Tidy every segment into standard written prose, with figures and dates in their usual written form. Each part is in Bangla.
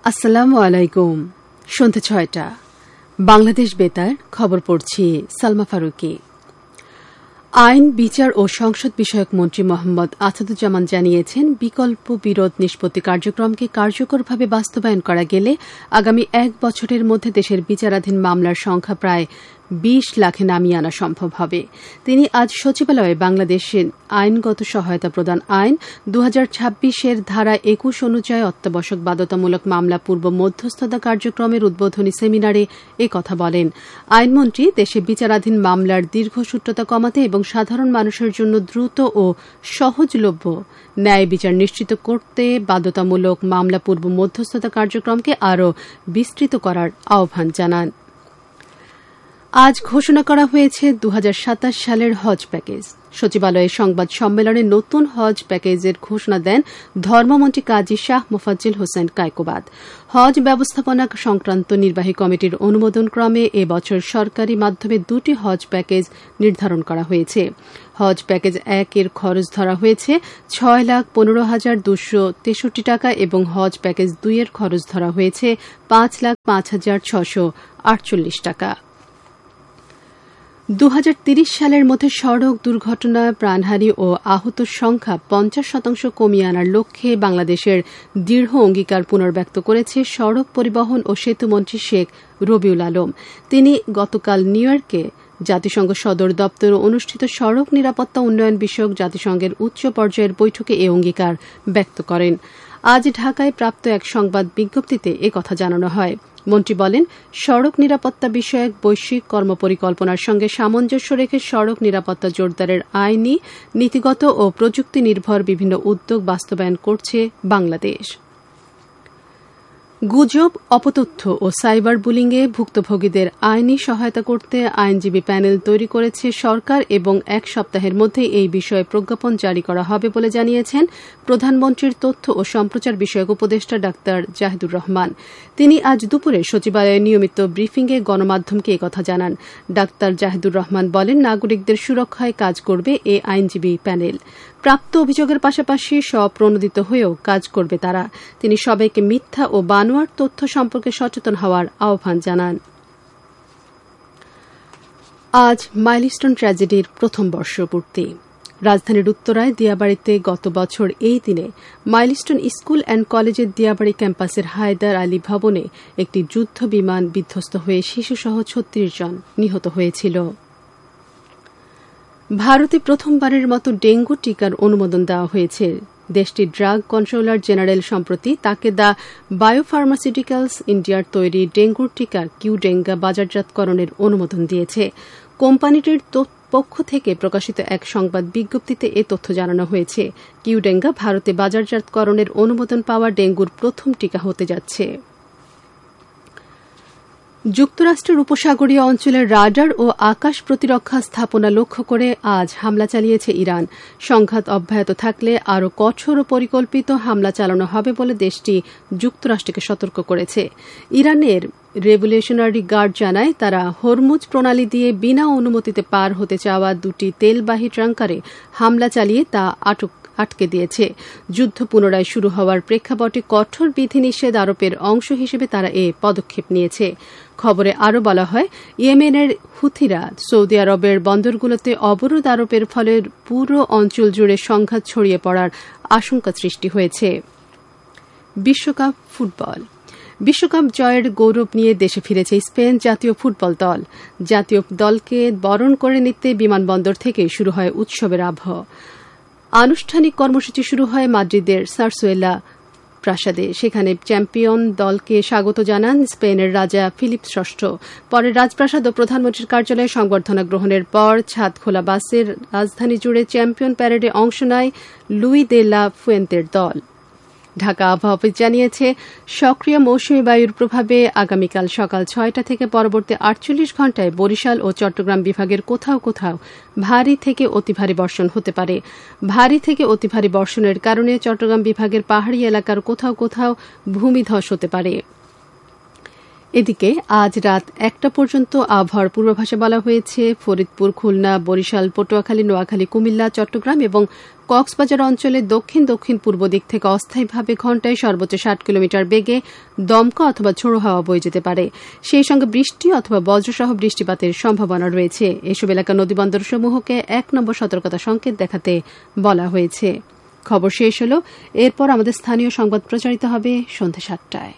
আসসালামু আলাইকুম। সন্ধ্যা ৬টা বাংলাদেশ বেতার খবর পড়ছি সালমা ফারুকি। আইন, বিচার ও সংসদ বিষয়ক মন্ত্রী মোহাম্মদ আসাদুজ্জামান জানিয়েছেন, বিকল্প বিরোধ নিষ্পত্তি কার্যক্রমকে কার্যকরভাবে বাস্তবায়ন করা গেলে আগামী ১ বছরের মধ্যে দেশের বিচারাধীন মামলার সংখ্যা প্রায় ২০ লাখে নামিয়ে আনা সম্ভব হবে। তিনি আজ সচিবালয়ে বাংলাদেশের আইনগত সহায়তা প্রদান আইন ২০২৬-এর ধারা ২১ অনুযায়ী অত্যাবশ্যক বাধ্যতামূলক মামলা পূর্ব মধ্যস্থতা কার্যক্রমের উদ্বোধনী সেমিনারে কথা বলেন। আইনমন্ত্রী দেশে বিচারাধীন মামলার দীর্ঘসূত্রতা কমাতে এবং সাধারণ মানুষের জন্য দ্রুত ও সহজলভ্য ন্যায় বিচার নিশ্চিত করতে বাধ্যতামূলক মামলা পূর্ব মধ্যস্থতা কার্যক্রমকে আরও বিস্তৃত করার আহ্বান জানান। আজ ঘোষণা করা হয়েছে ২০২৭ সালের হজ প্যাকেজ। সচিবালয়ে সংবাদ সম্মেলনে নতুন হজ প্যাকেজের ঘোষণা দেন ধর্মমন্ত্রী কাজী শাহ মোফাজ্জল হোসেন কায়কোবাদ। হজ ব্যবস্থাপনা সংক্রান্ত নির্বাহী কমিটির অনুমোদনক্রমে এ বছর সরকারি মাধ্যমে ২টি হজ প্যাকেজ নির্ধারণ করা হয়েছে। হজ প্যাকেজ ১-এর খরচ ধরা হয়েছে ৬,১৫,২৬৩ টাকা এবং হজ প্যাকেজ ২-এর খরচ ধরা হয়েছে ৫,০৫,৬৪৮ টাকা। ২০৩০ সালের মধ্যে সড়ক দুর্ঘটনায় প্রাণহানি ও আহতের সংখ্যা ৫০% কমিয়ে আনার লক্ষ্যে বাংলাদেশের দৃঢ় অঙ্গীকার পুনর্ব্যক্ত করেছে সড়ক পরিবহন ও সেতুমন্ত্রী শেখ রবিউল আলম। তিনি গতকাল নিউ ইয়র্কে জাতিসংঘ সদর দপ্তরে অনুষ্ঠিত সড়ক নিরাপত্তা উন্নয়ন বিষয়ক জাতিসংঘের উচ্চ পর্যায়ের বৈঠকে এ অঙ্গীকার ব্যক্ত করেন। আজ ঢাকায় প্রাপ্ত এক সংবাদ বিজ্ঞপ্তিতে কথা জানানো হয়। মন্ত্রী বলেন, সড়ক নিরাপত্তা বিষয়ক বৈশ্বিক কর্মপরিকল্পনার সঙ্গে সামঞ্জস্য রেখে সড়ক নিরাপত্তা জোরদারের আইনি, নীতিগত ও প্রযুক্তি নির্ভর বিভিন্ন উদ্যোগ বাস্তবায়ন করছে বাংলাদেশ। গুজব, অপতথ্য ও সাইবার বুলিংয়ে ভুক্তভোগীদের আইনি সহায়তা করতে আইনজীবী প্যানেল তৈরি করেছে সরকার এবং ১ সপ্তাহের মধ্যে এই বিষয়ে প্রজ্ঞাপন জারি করা হবে বলে জানিয়েছেন প্রধানমন্ত্রীর তথ্য ও সম্প্রচার বিষয়ক উপদেষ্টা ডা জাহিদুর রহমান। তিনি আজ দুপুরে সচিবালয়ে নিয়মিত ব্রিফিংয়ে গণমাধ্যমকে একথা জানান। ডা জাহিদুর রহমান বলেন, নাগরিকদের সুরক্ষায় কাজ করবে এই আইনজীবী প্যানেল। প্রাপ্ত অভিযোগের পাশাপাশি স্বপ্রণোদিত হয়েও কাজ করবে তারা। তিনি সবাইকে মিথ্যা ও বানোয়াট তথ্য সম্পর্কে সচেতন হওয়ার আহ্বান জানান। আজ মাইলস্টোন ট্র্যাজেডির প্রথম বর্ষপূর্তি। রাজধানীর উত্তরায় দিয়াবাড়িতে গত বছর এই দিনে মাইলস্টোন স্কুল অ্যান্ড কলেজের দিয়াবাড়ি ক্যাম্পাসের হায়দার আলী ভবনে একটি যুদ্ধ বিমান বিধ্বস্ত হয়ে শিশুসহ ৩৬ জন নিহত হয়েছিল। ভারতে প্রথমবারের মতো ডেঙ্গু টিকার অনুমোদন দেওয়া হয়েছে। দেশটির ড্রাগ কন্ট্রোলার জেনারেল সম্প্রতি তাকেদা বায়োফার্মাসিউটিক্যালস ইন্ডিয়ার তৈরি ডেঙ্গুর টিকা কিউডেঙ্গা বাজারজাতকরণের অনুমোদন দিয়েছে। কোম্পানিটির পক্ষ থেকে প্রকাশিত এক সংবাদ বিজ্ঞপ্তিতে এ তথ্য জানানো হয়েছে। কিউডেঙ্গা ভারতে বাজারজাতকরণের অনুমোদন পাওয়া ডেঙ্গুর প্রথম টিকা হতে যাচ্ছে। যুক্তরাষ্ট্রের উপসাগরীয় অঞ্চলের রাডার ও আকাশ প্রতিরক্ষা স্থাপনা লক্ষ্য করে আজ হামলা চালিয়েছে ইরান। সংঘাত অব্যাহত থাকলে আরও কঠোর ও পরিকল্পিত হামলা চালানো হবে বলে দেশটি যুক্তরাষ্ট্রকে সতর্ক করেছে। ইরানের রেভলিউশনারি গার্ড জানায়, তারা হরমুজ প্রণালী দিয়ে বিনা অনুমতিতে পার হতে চাওয়া 2টি তেলবাহী ট্যাঙ্কারে হামলা চালিয়ে তা আটকে দিয়েছে। যুদ্ধ পুনরায় শুরু হওয়ার প্রেক্ষাপটে কঠোর বিধিনিষেধ আরোপের অংশ হিসেবে তারা এ পদক্ষেপ নিয়েছে। খবরে আরও বলা হয়, ইয়েমেনের হুথিরা সৌদি আরবের বন্দরগুলোতে অবরোধ আরোপের ফলে পুরো অঞ্চল জুড়ে সংঘাত ছড়িয়ে পড়ার আশঙ্কা সৃষ্টি হয়েছে। বিশ্বকাপ ফুটবল। বিশ্বকাপ জয়ের গৌরব নিয়ে দেশে ফিরেছে স্পেন জাতীয় ফুটবল দল। জাতীয় দলকে বরণ করে নিতে বিমানবন্দর থেকে শুরু হয় উৎসবের আবহ। আনুষ্ঠানিক কর্মসূচি শুরু হয় মাদ্রিদের সারসুয়েলা প্রাসাদে। সেখানে চ্যাম্পিয়ন দলকে স্বাগত জানান স্পেনের রাজা ফিলিপ ষষ্ঠ। পরে রাজপ্রাসাদ ও প্রধানমন্ত্রীর কার্যালয়ে সংবর্ধনা গ্রহণের পর ছাদ খোলা বাসের রাজধানী জুড়ে চ্যাম্পিয়ন প্যারেডে অংশ নেয় লুই দে লা ফুয়েন্তের দল। ঢাকা আবহাওয়া অফিস জানিয়েছে, সক্রিয় মৌসুমী বায়ুর প্রভাবে আগামীকাল সকাল ৬টা থেকে পরবর্তী ৪৮ ঘণ্টায় বরিশাল ও চট্টগ্রাম বিভাগের কোথাও কোথাও ভারী থেকে অতি ভারী বর্ষণ হতে পারে। ভারী থেকে অতি ভারী বর্ষণের কারণে চট্টগ্রাম বিভাগের পাহাড়ি এলাকার কোথাও কোথাও ভূমিধস হতে পারে। এদিকে আজ রাত 1টা পর্যন্ত আবহাওয়ার পূর্বাভাসে বলা হয়েছে ফরিদপুর, খুলনা, বরিশাল, পটুয়াখালী, নোয়াখালী, কুমিল্লা, চট্টগ্রাম এবং কক্সবাজার অঞ্চলে দক্ষিণ দক্ষিণ পূর্ব দিক থেকে অস্থায়ীভাবে ঘণ্টায় সর্বোচ্চ 60 কিলোমিটার বেগে দমকা অথবা ঝোড়ো হাওয়া বয়ে যেতে পারে। সেই সঙ্গে বৃষ্টি অথবা বজ্রসহ বৃষ্টিপাতের সম্ভাবনা রয়েছে। এসব এলাকার নদীবন্দরসমূহকে 1 নম্বর সতর্কতা সংকেত দেখাতে বলা হয়েছে। খবর শেষ হল। এরপর আমাদের স্থানীয় সংবাদ প্রচারিত হবে সন্ধ্যা 7টায়।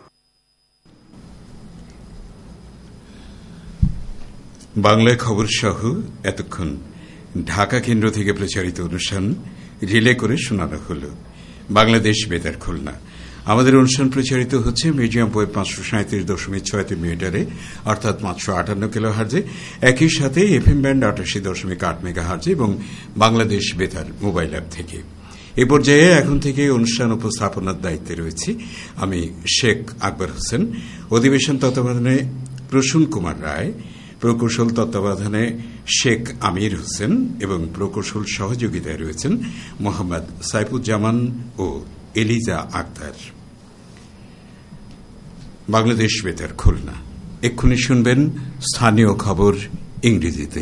বাংলায় খবর সহ এতক্ষণ ঢাকা কেন্দ্র থেকে প্রচারিত অনুষ্ঠান রিলে করে শোনানো হল। বাংলাদেশ বেতার খুলনা। আমাদের অনুষ্ঠান প্রচারিত হচ্ছে মিডিয়াম ওয়েভ 537.63 মিটারে, অর্থাৎ 558 কিলোহার্জে। একই সাথে এফএম ব্যান্ড 88.8 মেগাহার্জে এবং বাংলাদেশ বেতার মোবাইল অ্যাপ থেকে। এ পর্যায়ে এখন থেকে অনুষ্ঠান উপস্থাপনার দায়িত্বে রয়েছি আমি শেখ আকবর হোসেন। অধিবেশন তত্ত্বাবধানে প্রসূন কুমার রায়, প্রকৌশল তত্ত্বাবধানে শেখ আমির হোসেন এবং প্রকৌশল সহযোগিতায় রয়েছেন মোহাম্মদ সাইফুজ্জামান ও এলিজা আক্তার। বাংলাদেশ বেতার খুলনা। এক্ষুনি শুনবেন স্থানীয় খবর ইংরেজিতে।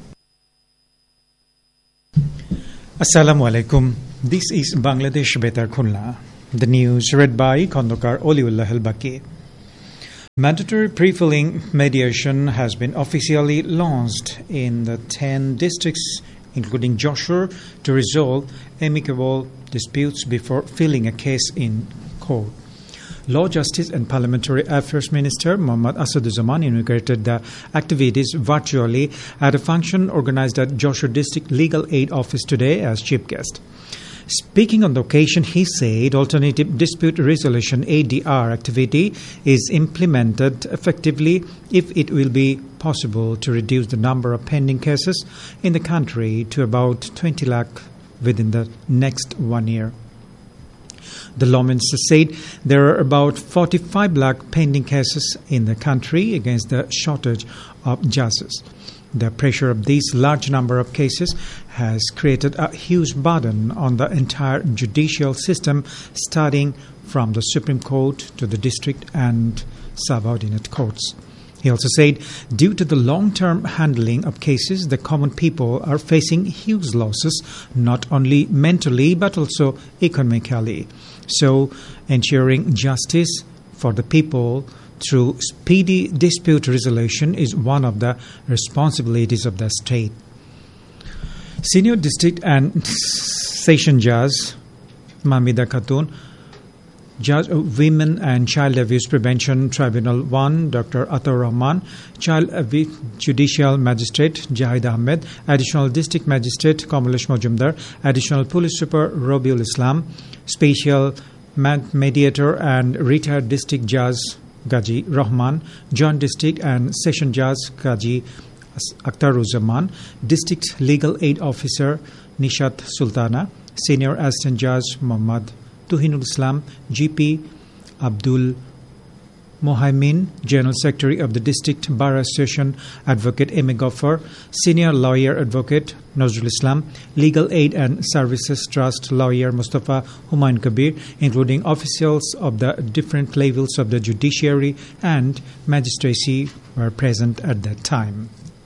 Assalamu alaikum. This is Bangladesh Betar Khulna. The news read by Khondokar Oliullah Al-Baki. Mandatory pre-filing mediation has been officially launched in the 10 districts, including Joshua, to resolve amicable disputes before filing a case in court. Law, Justice and Parliamentary Affairs Minister Mohammad Asaduzzaman inaugurated the activities virtually at a function organized at Joshua District Legal Aid Office today as chief guest. Speaking on the occasion, he said Alternative Dispute Resolution ADR activity is implemented effectively if it will be possible to reduce the number of pending cases in the country to about 20 lakh within the next 1 year. The law minister said there are about 45 lakh pending cases in the country against the shortage of judges. The pressure of this large number of cases has created a huge burden on the entire judicial system, starting from the Supreme Court to the district and subordinate courts. He also said due to the long-term handling of cases, the common people are facing huge losses, not only mentally but also economically. So, ensuring justice for the people through speedy dispute resolution is one of the responsibilities of the state. Senior District and Session Judge Mamida Khatun, Judge of Women and Child Abuse Prevention Tribunal 1 Dr. Atar Rahman, Child Judicial Magistrate Jahid Ahmed, Additional District Magistrate Kamalesh Majumdar, Additional Police Super Robiul Islam, Special Mediator and Retired District Judge Gaji Rahman, Joint District and Session Judge Gaji Akhtaruzzaman, District Legal Aid Officer Nishat Sultana, Senior Assistant Judge Muhammad Tuhinul Islam, GP Abdul Mohaimin, General Secretary of the District Bar Association Advocate Eme Ghaffar, Senior Lawyer Advocate Nazrul Islam, Legal Aid and Services Trust Lawyer Mustafa Humayun Kabir, including officials of the different levels of the judiciary and magistracy were present at that time.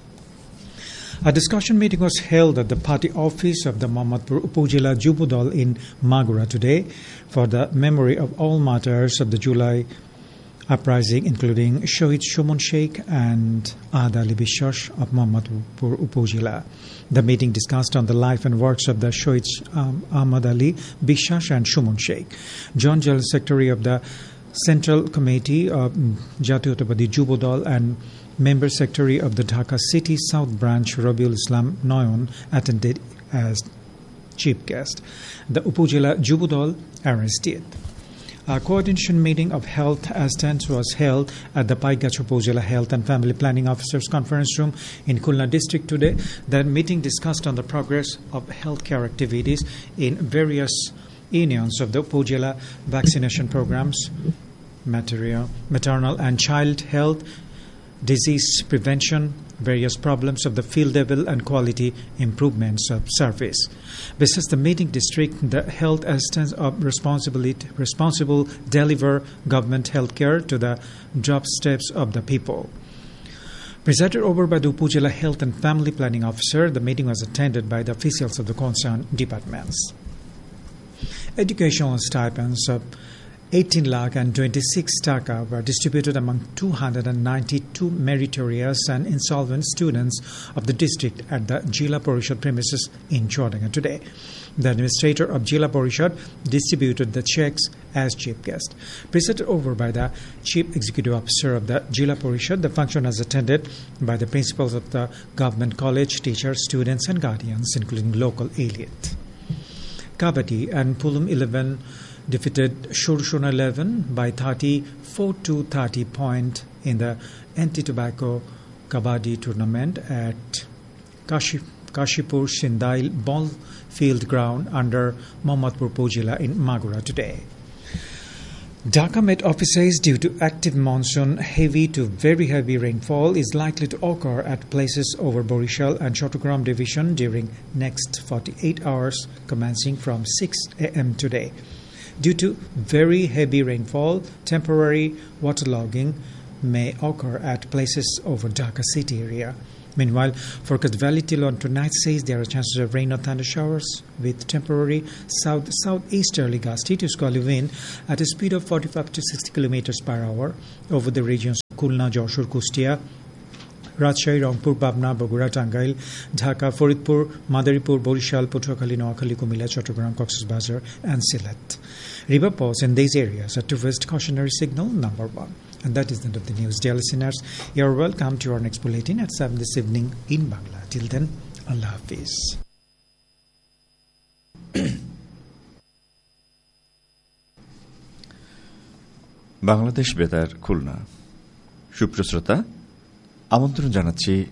A discussion meeting was held at the party office of the Mohammadpur Upazila Jubudal in Magura today for the memory of all martyrs of the July uprising, including Shohid Shumon Sheikh and Ahad Ali Bishash of Mohammadpur Upazila. The meeting discussed on the life and works of the Shohid Ahmad Ali Bishash and Shumon Sheikh. Joint General Secretary of the Central Committee of Jatiyotapadi Jubudal and Member Secretary of the Dhaka City South Branch Robiul Islam Noyon attended as chief guest. The Upazila Jubudal arrested. A coordination meeting of health assistants was held at the Paigach Upazila Health and Family Planning Officers Conference Room in Khulna District today. The meeting discussed on the progress of healthcare activities in various unions of the Upazila vaccination programs, maternal and child health, disease prevention, various problems of the field level and quality improvements of service. Besides the meeting district, the health assistance of responsible deliver government health care to the doorsteps of the people. Presided over by the Upazila Health and Family Planning Officer, the meeting was attended by the officials of the concerned departments. Educational stipends of 18 lakh and 26 taka were distributed among 292 meritorious and insolvent students of the district at the Jila Parishad premises in Chowdhunger today. The administrator of Jila Parishad distributed the checks as chief guest. Presided over by the chief executive officer of the Jila Parishad, the function was attended by the principals of the government college, teachers, students and guardians, including local elite. Kabaddi and Pulum 11 defeated Shurshuna 11 by 34-30 point in the anti-tobacco Kabaddi tournament at Kashipur Shindail Ball Field Ground under Mohammadpur Upazila in Magura today. Dhaka Met Office says due to active monsoon, heavy to very heavy rainfall is likely to occur at places over Borishal and Chattogram division during next 48 hours commencing from 6 a.m. today. Due to very heavy rainfall, temporary waterlogging may occur at places over Dhaka city area. Meanwhile, forecast Valley till on tonight says there are chances of rain or thunder showers with temporary southeasterly gusty to squally wind at a speed of 45 to 60 kilometers per hour over the regions of Khulna, Joshur, Kustia, Rajshahi, Rangpur, Pabna, Bogura, Tangail, Dhaka, Faridpur, Madaripur, Borishal, Patuakhali, Noakhali, Kumila, Chattogram, Cox's Bazar, and Sylhet. River falls in these areas are to first cautionary signal number 1. And that is the end of the news. Dear listeners, you are welcome to our next bulletin at 7 this evening in Bangla. Till then, Allah Hafiz. Bangladesh বেতার খুলনা সুপ্রিয় শ্রোতা আমন্ত্রণ জানাচ্ছি